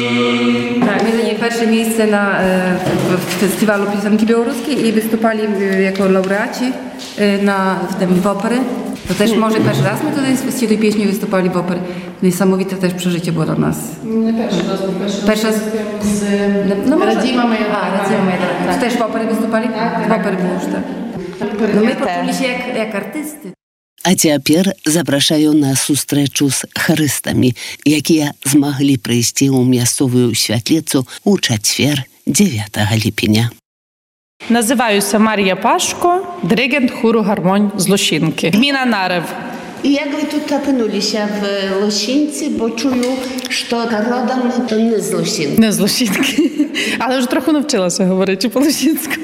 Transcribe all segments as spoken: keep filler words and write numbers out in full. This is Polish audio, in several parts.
Tak, my zajęli pierwsze miejsce na w festiwalu piosenki białoruskiej i wystupali jako laureaci na w tym w opery. To też może pierwszy raz my tutaj z tej pieśni wystupali w opery. Niesamowite też przeżycie było dla nas. Nie pierwszy raz, bo pierwszy, pierwszy raz z no, no, Radzima Maja. A, Radzima Maja, tak. Też w opery wystupali? Tak, w opery było już, tak. No my poczuli się jak, jak artysty. А цяпер запрашаю на сустрэчу з харыстамі, якія змаглі прыйсці ў мясцовую святліцу ў чацвер дзевятага ліпеня. Називаюся Марія Пашко, диригент хору «Гармонь» з Лощинки. Гміна Нарев. I jak wy tu опинилися в Лощинці, бо чую, що родом то не з Лощинки. Не з Лощинки, але вже трохи навчилася говорити по-лощинському.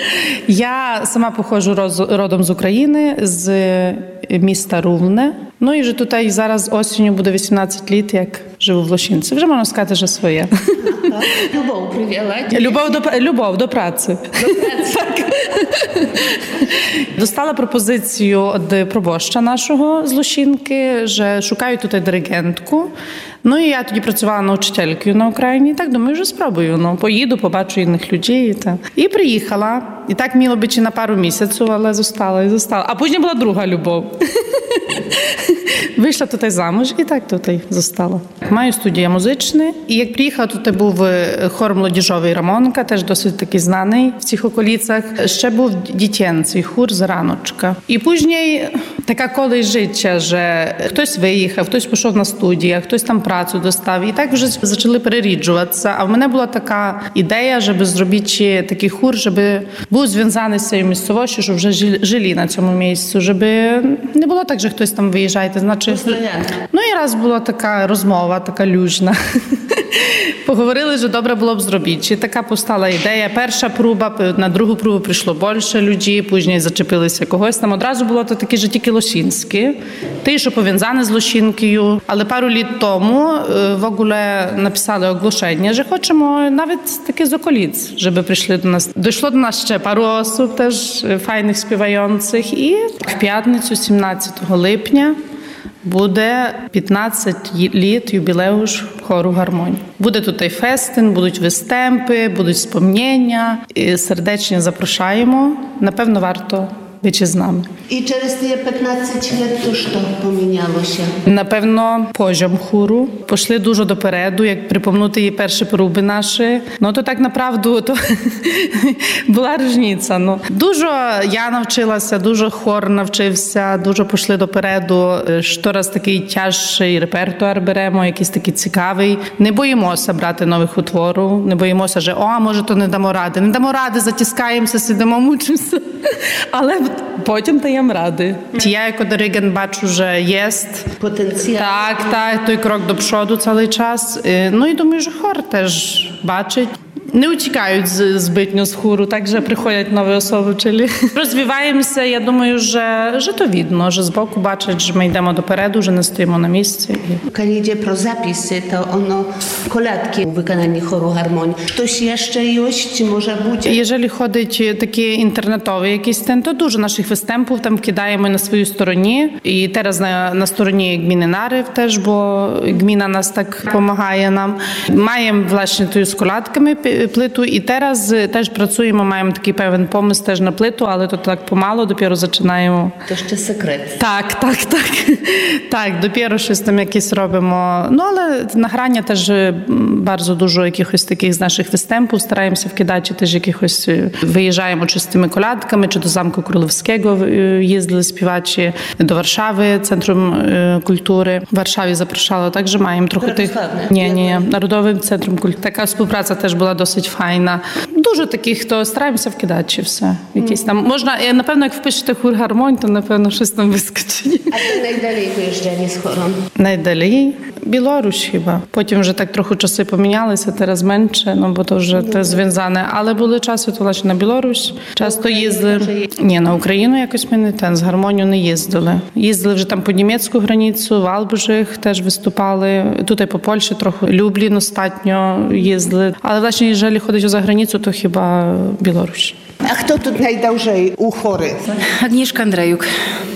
Я сама походжу родом з України, з міста Рівне. Ну і вже тут зараз осінню буде вісімнадцять літ, як живу в Лощинці. Вже можна сказати, що своє. Любов привела. Любов до, любов до праці. До праці. Так. Достала пропозицію від пробоща нашого з Лощинки, що шукаю тут диригентку. Ну і я тоді працювала навчителькою на Україні. Так, думаю, вже спробую. Ну, поїду, побачу інших людей. Та. І приїхала. І так міло би чи на пару місяців, але зостала і зостала. А потім була друга любов. Вийшла тут замуж і так тут зостала. Маю студію музичну. І як приїхала, тут був хор молодіжовий «Рамонка», теж досить такий знаний в цих околицях. Ще був дитячий хор «Зараночка». І пізніше така колись життя, що хтось виїхав, хтось пішов на студію, хтось там працю достав. І так вже почали переріджуватися. А в мене була така ідея, щоб зробити такий хор, щоб був зв'язаний з цією місцевостю, щоб вже жили на цьому місці, щоб не було так, що хтось там виїжджає, значить. Ну і раз була така розмова, така люжна. Поговорили, що добре було б зробити. І така постала ідея. Перша проба, на другу пробу прийшло більше людей, пізніше зачепилися когось. Там одразу було то такі ж тільки лощинські. Ті, що пов'язані з Лощинкою. Але пару літ тому в огуле написали оголошення, що хочемо навіть таки з околиць, щоб прийшли до нас. Дійшло до нас ще пару осіб, теж файних співаючих. І в п'ятницю, сімнадцятого липня, буде п'ятнадцять літ юбілею хору «Гармонь». Буде тут і фестин, будуть вистемпи, будуть спомнення. І сердечно запрошаємо. Напевно, варто бути з нами. І через ті п'ятнадцять років то що помінялося? Напевно, позьом хору. Пішли дуже допереду, як припомнути її перші проби наші. Ну, то так, направду, то була різниця. Ну, дуже я навчилася, дуже хор навчився, дуже пішли допереду. Щораз такий тяжчий репертуар беремо, якийсь такий цікавий. Не боїмося брати нових утворів, не боїмося, що, о, може, то не дамо ради. Не дамо ради, затискаємося, сидимо, мучимося. Але потім даємо ради. Я як диригент бачу, що є потенціал. Так, так, той крок до прzodu цілий час. Ну і думаю, що хор теж бачить. Не утікають збитньо з хору, так же приходять нові особи вчителі. Розвиваємося, я думаю, що, що то видно, що збоку бачать, що ми йдемо допереду, що не стоїмо на місці. Коли йде про записи, то воно колядки у виконанні хору «Гармонь». Хтось ще є, чи може бути? Якщо ходить такі інтернетові якісь тен, то дуже наших вистемпів там кидаємо на своїй стороні. І зараз на, на стороні гміни Нарев теж, бо гміна нас так допомагає нам. Маємо, власне, тою з колядками плиту, і зараз теж працюємо, маємо такий певний помисл теж на плиту, але то так помало, допіру починаємо. То ще секрет. Так, так, так. Так, допіру щось там якісь робимо. Ну, але награння теж дуже дуже якихось таких з наших вистемпів стараємося вкидати, теж якихось виїжджаємо чи з тими колядками, чи до замку Кролевського їздили співачі, до Варшави, Центром культури. В Варшаві запрошали, також маємо трохи тих. Ні, ні, Народовим центром культури. Така співпраця теж була досить файна. Дуже таких, хто стараємося вкидати, чи все. Якісь там, можна, напевно, як впишете хор «Гармонь», то, напевно, щось там вискочить. А де найдалі виїжджали з хором? Найдалі? Білорусь хіба. Потім вже так трохи часи помінялися, зараз менше, ну, бо то вже те зв'язане. Але були часи, то лише на Білорусь. Часто їздили. Ні, на Україну якось ми не ten, з «Гармонію» не їздили. Їздили вже там по німецьку границю, в Албужих теж виступали. Тут і по Польщі трохи. Люблін остатньо їздили. Але, власне, якщо ходить за границю, то хіба Білорусь. А хто тут найдовжej у хорі? Agnieszka Andrejuk.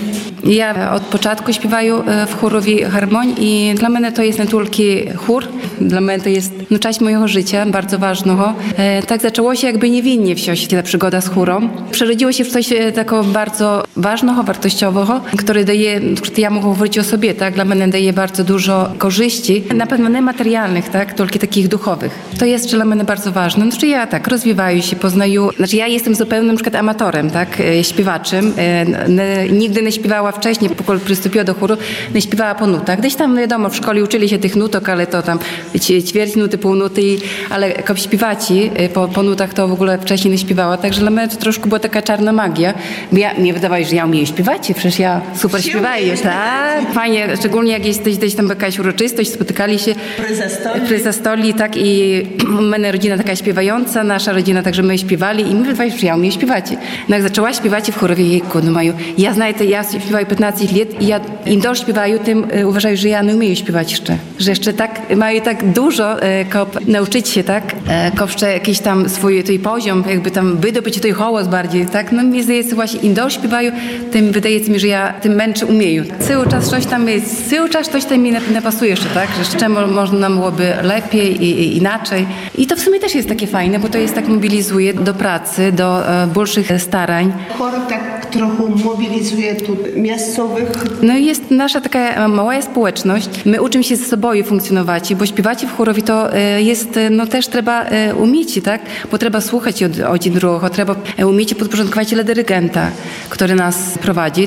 Ja od początku śpiewaję w chórowi «Гармонь» i dla mnie to jest nie tylko chór, Dla mnie to jest no, część mojego życia, bardzo ważnego. E, tak zaczęło się jakby niewinnie wsiąść ta przygoda z chórą. Przerodziło się w coś e, takiego bardzo ważnego, wartościowego, który daje, ja mogę mówić o sobie, tak? Dla mnie daje bardzo dużo korzyści, na pewno nie materialnych, tak? Tylko takich duchowych. To jest dla mnie bardzo ważne. Znaczy ja tak, rozwijаю się, poznаю, znaczy ja jestem zupełnym na przykład amatorem, tak? E, śpiewaczym. E, ne, nigdy nie śpiewała wcześniej, po przystąpiła do chóru, nie śpiewała po nutach. Gdzieś tam, no wiadomo, w szkole uczyli się tych nutok, ale to tam ćwierć nuty, pół nuty, ale jak śpiewaci po, po nutach to w ogóle wcześniej nie śpiewała, także dla mnie to troszkę była taka czarna magia. Bo ja, mnie wydawało, że ja umiem śpiewać, przecież ja super śpiewaję, tak? Fajnie, szczególnie jak jest gdzieś tam jakaś uroczystość, spotykali się przy zastoli, tak, i moja rodzina taka śpiewająca, nasza rodzina, także my śpiewali i my wydawało, że ja umiem śpiewać. No jak zaczęła śpiewać w chórowie, jejku, no mają, ja znaję, ja śpiewаю piętnaście lat i ja im dłużej śpiewają, tym uważają, że ja nie umiem śpiewać jeszcze. Że jeszcze tak, mają tak dużo, e, kop, nauczyć się, tak? E, kopszcze jakiś tam swój tej poziom, jakby tam wydobyć tej głos bardziej, tak? No mi zdaje się właśnie, im dłużej śpiewają, tym wydaje mi się, że ja tym męczy umieję. Cały czas coś tam jest, cały czas coś tam mi nie, nie pasuje jeszcze, tak? Że jeszcze można byłoby lepiej i, i inaczej. I to w sumie też jest takie fajne, bo to jest tak mobilizuje do pracy, do e, большych starań. Chór tak trochę mobilizuje tu miejscowych. No i jest nasza taka mała społeczność. My uczymy się ze sobą funkcjonować, bo śpiewać w chórowie to jest, no też trzeba umieć, tak? Bo trzeba słuchać od, od drugiego, trzeba umieć podporządkować dla dyrygenta, który nas prowadzi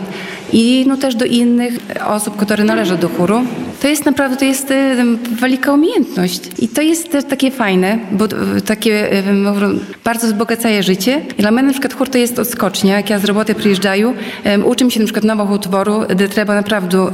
i no też do innych osób, które należą do chóru. To jest naprawdę, to jest wielka umiejętność i to jest też takie fajne, bo takie bardzo wzbogacaje życie. I dla mnie na przykład chór to jest odskocznia. Jak ja z roboty przyjeżdżaję, uczę się na przykład nowego utworu, gdzie trzeba naprawdę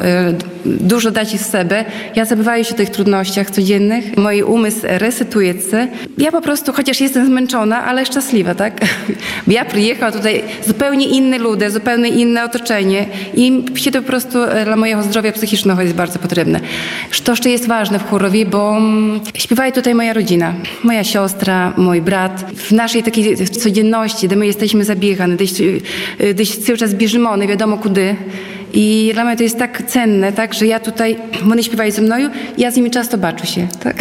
dużo dać z siebie. Ja zabywaję się o tych trudnościach codziennych. Mój umysł resetuje się. Ja po prostu, chociaż jestem zmęczona, ale szczęśliwa, tak? Ja przyjechałam tutaj, zupełnie inne ludzie, zupełnie inne otoczenie i się to po prostu dla mojego zdrowia psychicznego jest bardzo potrzebne. To jeszcze jest ważne w chórowie, bo śpiewa tutaj moja rodzina, moja siostra, mój brat. W naszej takiej codzienności, gdzie my jesteśmy zabiegane, gdzieś, gdzieś cały czas bieżymy, nie wiadomo kudy. I dla mnie to jest tak cenne, tak, że ja tutaj, one śpiewają ze mną, ja z nimi często baczę się, tak.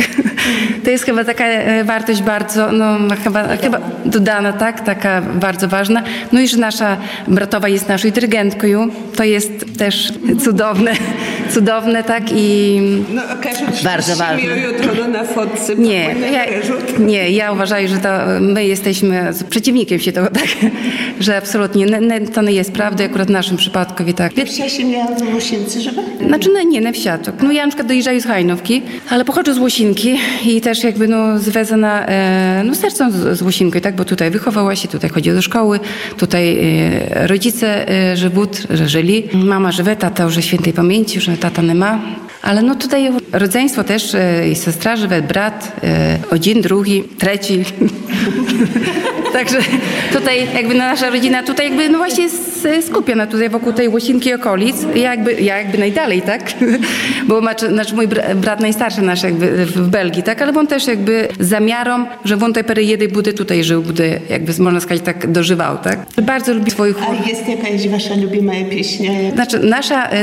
To jest chyba taka wartość bardzo, no chyba, chyba dodana, tak, taka bardzo ważna. No i że nasza bratowa jest naszą dyrygentką, to jest też cudowne, cudowne, tak, i no, każdy bardzo ważne. Jutro na fotce. Nie, ja, nie, ja uważam, że to my jesteśmy przeciwnikiem się tego, tak, że absolutnie nie, nie, to nie jest prawda, akurat w naszym przypadku, tak. Wsia miała w Łosience żywe? Znaczy no, nie, nie wsiatok. No ja na przykład dojeżdżaję z Hajnówki, ale pochodzę z Łosinki i też jakby no związana e, no sercem z, z Łosinką, tak, bo tutaj wychowała się, tutaj chodziła do szkoły, tutaj e, rodzice e, żywą, żyli, mama żywe, tata już świętej pamięci, że tata nie ma. Ale no tutaj rodzeństwo też, e, i siostra żywe, brat, e, один, drugi, trzeci. Także tutaj jakby nasza rodzina tutaj jakby no właśnie jest skupiona tutaj wokół tej Łosinki i okolic. Ja jakby, ja jakby najdalej, tak? Bo ma, znaczy mój brat najstarszy nasz jakby w Belgii, tak? Ale on też jakby z zamiarą, że on tej periody bude tutaj żył, bude jakby można сказать tak dożywał, tak? Bardzo lubi swój chór. A jest jakaś wasza lubiona pieśnia? Znaczy nasza